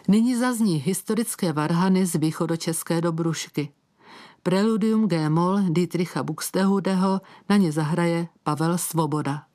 Nyní zazní historické varhany z východočeské Dobrušky. Preludium G-moll Dietricha Buxtehudeho na ně zahraje Pavel Svoboda.